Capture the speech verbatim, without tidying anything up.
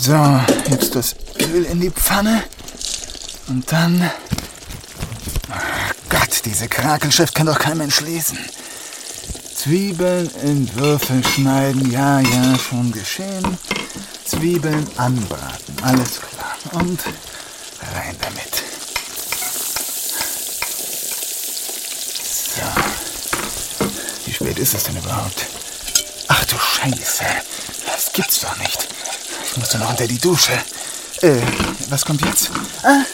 So, jetzt das Öl in die Pfanne. Und dann... Oh Gott, diese Krakelschrift kann doch kein Mensch lesen. Zwiebeln in Würfel schneiden. Ja, ja, schon geschehen. Zwiebeln anbraten. Alles klar. Und rein damit. So. Wie spät ist es denn überhaupt? Ach du Scheiße. Das gibt's doch nicht. Ich muss doch noch unter die Dusche. Äh, was kommt jetzt? Ah,